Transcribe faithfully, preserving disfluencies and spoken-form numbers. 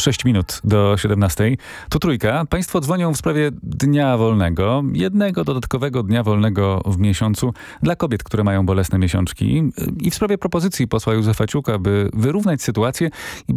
sześć minut do siedemnastej. Tu Trójka. Państwo dzwonią w sprawie dnia wolnego. Jednego dodatkowego dnia wolnego w miesiącu dla kobiet, które mają bolesne miesiączki. I w sprawie propozycji posła Józefa Ciuka, by wyrównać sytuację i